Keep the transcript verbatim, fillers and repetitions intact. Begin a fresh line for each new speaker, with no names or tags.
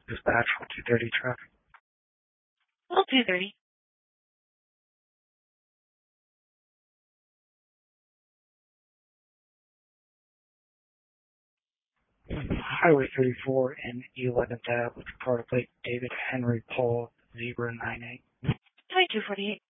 Dispatch for two thirty traffic.
Well, two thirty.
Highway thirty-four and eleventh Ave with car plate David Henry Paul zero nine eight.
twenty-two forty-eight.